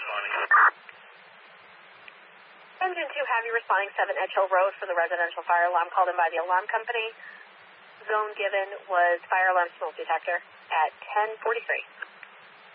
responding. Engine 2 Heavy responding 7 Edge Hill Road for the residential fire alarm called in by the alarm company. Zone given was fire alarm smoke detector at 10:43.